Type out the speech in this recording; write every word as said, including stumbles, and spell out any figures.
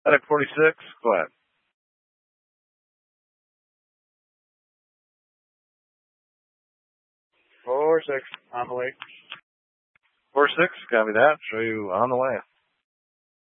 Medic forty-six, go ahead. Four six, on the way. Four six, copy that. Show you on the way.